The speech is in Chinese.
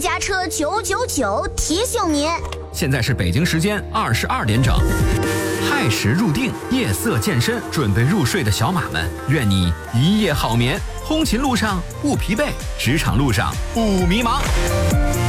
家车999提醒您， 现在是北京时间22点整。亥时入定，夜色渐深，准备入睡的小马们，愿你一夜好眠。通勤路上不疲惫，职场路上不迷茫。